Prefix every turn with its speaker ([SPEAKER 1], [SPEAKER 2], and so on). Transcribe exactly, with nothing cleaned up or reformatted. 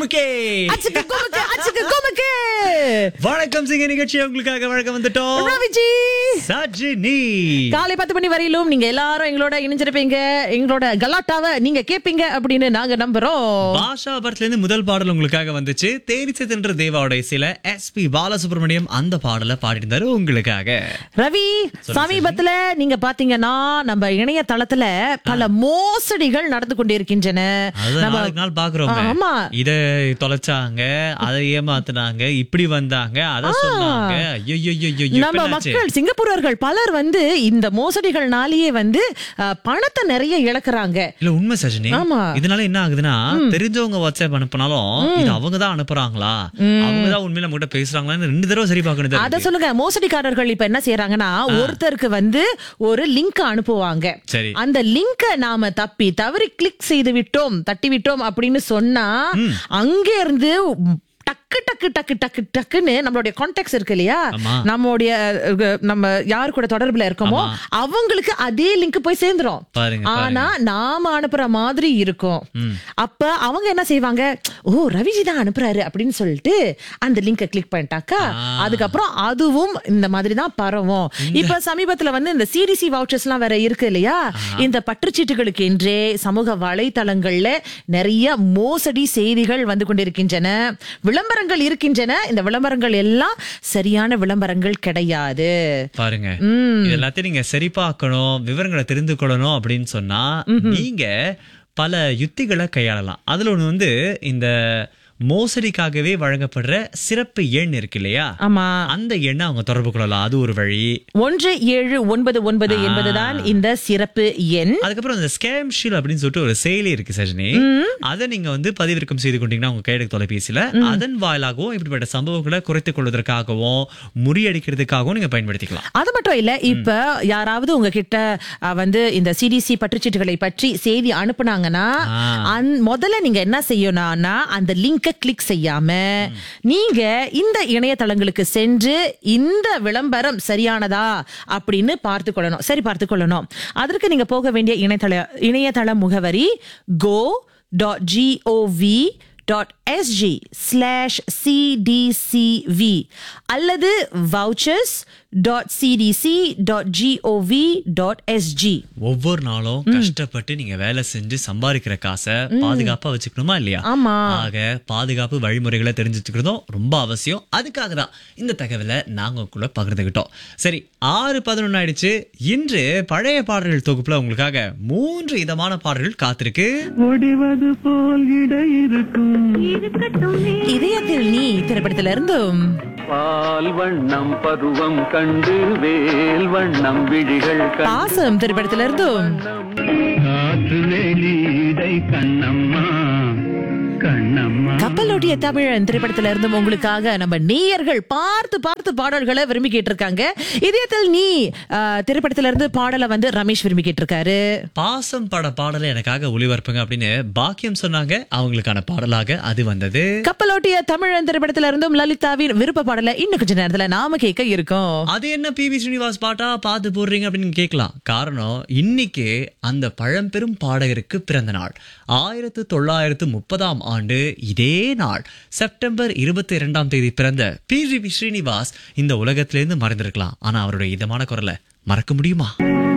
[SPEAKER 1] குமுக்கே
[SPEAKER 2] அச்சுக்கு குமுக்கு, அச்சுக்கு குமுக்கு.
[SPEAKER 1] வணக்கம் சிங்க நிகழ்ச்சி உங்களுக்காக வழக்கம் வந்துட்டோம்.
[SPEAKER 2] ரவிஜி,
[SPEAKER 1] சஜினி.
[SPEAKER 2] காலை பத்து மணி வரையிலும் நீங்க எல்லாரும் எங்களோட இணைஞ்சிருப்பீங்க. எங்களோட கலாட்டாவை நீங்க கேட்பீங்க அப்படின்னு நாங்க நம்புறோம்.
[SPEAKER 1] பாஷா படத்துல இருந்து முதல் பாடல் உங்களுக்காக வந்துச்சு. தேனிசை தின்ற தேவாவோட இசையில எஸ் பி பாலசுப்ரமணியம் அந்த பாடலை பாடியிருந்தாரு உங்களுக்காக.
[SPEAKER 2] ரவி, சமீபத்துல நீங்க பாத்தீங்கன்னா நம்ம இணையதளத்துல பல மோசடிகள் நடந்து கொண்டிருக்கின்றன.
[SPEAKER 1] அது
[SPEAKER 2] நம்ம
[SPEAKER 1] நாளுக்கு நாள் பாக்குறோம்.
[SPEAKER 2] ஆமா,
[SPEAKER 1] இத தொலைச்சாங்க, அதை ஏமாத்துனாங்க, இப்படி வந்தாங்க, அத சொன்னாங்க. ஐயோ,
[SPEAKER 2] நம்ம மக்கள் சிங்கப்பூரர்கள் பலர் வந்து இந்த மோசடிகள்னாலேயே வந்து அஹ், பணத்தை நிறைய இழக்கிறாங்க.
[SPEAKER 1] இல்ல உண்மை சஜினி.
[SPEAKER 2] ஆமா.
[SPEAKER 1] இதனால என்ன ஆகுதுன்னா, தெரிஞ்சவங்க வாட்ஸ்அப் அனுப்பினாலும் இது அவங்கதான் அனுப்புறாங்களா, அவங்கதான் உண்மையில நம்ம கிட்ட பேசுறாங்களான்னு ரெண்டு தடவை சரி பார்க்கணும்.
[SPEAKER 2] அத சொல்லுங்க. மோசடிக்காரர்கள் இப்ப என்ன செய்யறாங்கன்னா, ஒருத்தருக்கு வந்து ஒரு லிங்க் அனுப்புவாங்க.
[SPEAKER 1] சரி.
[SPEAKER 2] அந்த லிங்க நாம தப்பி தவறி கிளிக் செய்து விட்டோம், தட்டி விட்டோம் அப்படின்னு சொன்னா அங்க இருந்து டக்கு டக்கு டக்கு டக்கு டக்குன்னு நம்மளுடைய கான்டாக்ட்ஸ் இருக்கு இல்லையா,
[SPEAKER 1] ஆமா.
[SPEAKER 2] நம்மளுடைய அஹ், நம்ம யாரு கூட தொடர்புல இருக்கோமோ அவங்களுக்கு அதே லிங்க் போய் சேர்ந்துரும்.
[SPEAKER 1] பாருங்க,
[SPEAKER 2] ஆனா நாம அனுப்புற மாதிரி இருக்கும். அப்ப அவங்க என்ன செய்வாங்க, ஓ ரவிஜி தான் அனுப்புறாரு அப்படின்னு சொல்லிட்டு அந்த லிங்கை கிளிக் பண்ணிட்டாக்கா அதுக்கப்புறம் அதுவும் இந்த மாதிரி தான் பரவும். இப்ப சமீபத்துல வந்து இந்த சிடிசி வவுச்சர்ஸ் எல்லாம் வேற இருக்கு இல்லையா, இந்த பற்றுச்சீட்டுகளுக்கு என்றே சமூக வலைத்தளங்கள்ல நிறைய மோசடி செய்திகள் வந்து கொண்டிருக்கின்றன, விளம்பரங்கள் இருக்கின்றன. இந்த விளம்பரங்கள் எல்லாம் சரியான விளம்பரங்கள் கிடையாது.
[SPEAKER 1] பாருங்க, இது எல்லாத்தையும் நீங்க சரி பார்க்கணும், விவரங்களை தெரிந்து கொள்ளணும் அப்படின்னு சொன்னா நீங்க பல யுத்திகளை கையாளலாம். அதுல ஒண்ணு வந்து இந்த மோசடிக்காகவே வழங்கப்படுற சிறப்பு எண் இருக்கு இல்லையா,
[SPEAKER 2] ஆமா,
[SPEAKER 1] அந்த எண்ணை அவங்க தொடர்பு கொள்ளலாம். அது ஒரு வழி.
[SPEAKER 2] ஒன்று ஏழு ஒன்பது ஒன்பது என்பதுதான் இந்த சிறப்பு எண்.
[SPEAKER 1] அதுக்கப்புறம் இந்த ஸ்கேம் ஷீல் அப்படின்னு சொல்லிட்டு ஒரு செயலி இருக்கு சஜினி. அதை நீங்க வந்து பதிவிறக்கம் செய்து கொண்டீங்கன்னா உங்க கையெழுத்து தொலைபேசியில அதன் வாயிலாகவும் இப்படிப்பட்ட சம்பவங்களை குறைத்துக் கொள்வதற்காகவும் முறியடிக்கிறதுக்காகவும் நீங்க பயன்படுத்திக்கலாம்.
[SPEAKER 2] அது மட்டும் இல்ல, இப்ப யாராவது உங்ககிட்ட அஹ், வந்து இந்த சிடிசி பற்றுச்சீட்டுகளை பற்றி செய்தி அனுப்புனாங்கன்னா அந்த- முதல்ல நீங்க என்ன செய்யணும்னா அந்த லிங்க் கிளிக் செய்யாம நீங்க இந்த இணையதளங்களுக்கு சென்று இந்த விளம்பரம் சரியானதா அப்படின்னு பார்த்து கொள்ளணும், சரி பார்த்து கொள்ளணும். அதற்கு நீங்க போக வேண்டிய இணையதள இணையதள முகவரி go dot gov dot sg slash cdcv அல்லது vouchers dot cdc dot gov dot sg.
[SPEAKER 1] ஒவ்வொரு நாளும் கஷ்டப்பட்டு நீங்க வேலை செஞ்சு சம்பாதிக்கிற காசை பாதுகாப்பா வச்சுக்கணுமா இல்லையா?
[SPEAKER 2] ஆமா.
[SPEAKER 1] ஆக பாதுகாப்பு வழிமுறைகளை தெரிஞ்சுக்கிறதும் ரொம்ப அவசியம். அதுக்காக தான் இந்த தகவலை நாங்க உங்களுக்குள்ள பகிர்ந்துகிட்டோம். சரி, ஆறு பதினொன்னு ஆயிடுச்சு. இன்று பழைய பாடல்கள் தொகுப்புல உங்களுக்காக மூன்று இதமான பாடல்கள் காத்திருக்கு.
[SPEAKER 3] ஒடிவது போல் இடை இருக்கும்
[SPEAKER 2] இதயத்தில் நீ திரைப்படத்துல இருந்தும்,
[SPEAKER 3] பால் வண்ணம் பருவம் கண்டு வேல் வண்ணம் விழிகள்
[SPEAKER 2] பாசம் திரைப்படத்துல இருந்தும்,
[SPEAKER 3] காற்று வெளியிடை கண்ணம்மா கண்ணம்மா
[SPEAKER 2] கப்பலோட்டிய தமிழன் திரைப்படத்துல இருந்தும் உங்களுக்காக நம்ம நேயர்கள் பார்த்து பார்த்து பாடல்களை விரும்பி கேட்டிருக்காங்க. இதயத்தில் நீ ஆஹ், திரைப்படத்துல இருந்து பாடலை வந்து ரமேஷ் விரும்பி கேட்டிருக்காரு.
[SPEAKER 1] பாசம் பட பாடலை எனக்காக ஒளிபரப்புங்க அப்படின்னு பாக்கியம் சொன்னாங்க. அவங்களுக்கான பாடலாக அது வந்தது.
[SPEAKER 2] கப்பலோட்டிய தமிழன் திரைப்படத்துல இருந்தும் லலிதாவின் விருப்ப பாடலை இன்னும் கொஞ்ச நேரத்துல நாம கேட்க இருக்கோம்.
[SPEAKER 1] அது என்ன பி வி ஸ்ரீனிவாஸ் பாட்டா பார்த்து போடுறீங்க அப்படின்னு கேட்கலாம். காரணம், இன்னைக்கு அந்த பழம்பெரும் பாடகருக்கு பிறந்த நாள். ஆயிரத்து தொள்ளாயிரத்து முப்பதாம் ஆண்டு இதே நாள் செப்டம்பர் இருபத்தி இரண்டாம் தேதி பிறந்த பி வி ஸ்ரீனிவாஸ் இந்த உலகத்திலிருந்து மறைந்திருக்கலாம். ஆனா அவருடைய இதமான குரலை மறக்க முடியுமா?